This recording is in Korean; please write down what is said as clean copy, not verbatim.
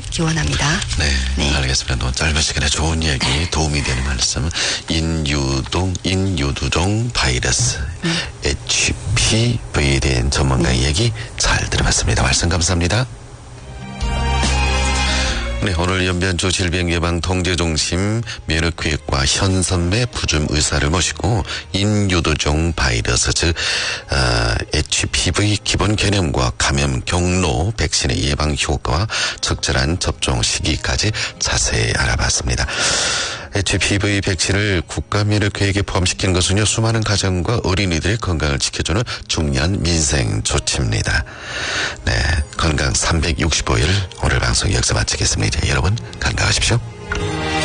기원합니다. 네. 알겠습니다. 너무 짧은 시간에 좋은 이야기, 도움이 되는 말씀. 인유두종 바이러스, HPV에 대한 전문가 얘기 잘 들어봤습니다. 말씀 감사합니다. 네, 오늘 연변조 질병예방통제중심 면역기획과 현선배 부주임 의사를 모시고 인유두종 바이러스 즉 HPV 기본 개념과 감염 경로, 백신의 예방 효과와 적절한 접종 시기까지 자세히 알아봤습니다. HPV 백신을 국가면역계획에 포함시키는 것은요, 수많은 가정과 어린이들의 건강을 지켜주는 중요한 민생 조치입니다. 네, 건강 365일 오늘 방송 여기서 마치겠습니다. 여러분 건강하십시오.